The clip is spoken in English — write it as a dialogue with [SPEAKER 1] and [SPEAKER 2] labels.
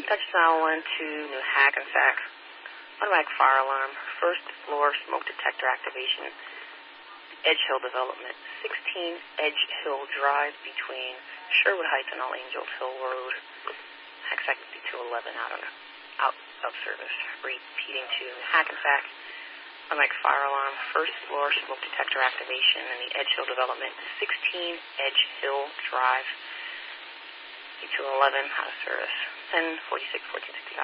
[SPEAKER 1] Touchdown 1 to New Hackensack. Automatic fire alarm. First floor smoke detector activation. Edge Hill Development. 16 Edge Hill Drive between Sherwood Heights and All Angels Hill Road. Hackensack 5211 out of service. Repeating to Hackensack. Automatic fire alarm. First floor smoke detector activation in the Edge Hill Development. 16 Edge Hill Drive. 5211 out of service. 1046 1465.